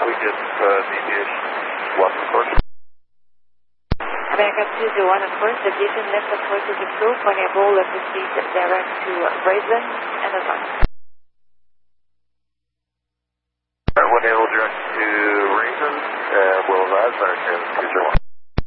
we get deviation 1, of course. American 201, of course, deviation left of course is approved when your ball is received direct to Brazen and advance. When you will direct to Raven, we'll advance American 201.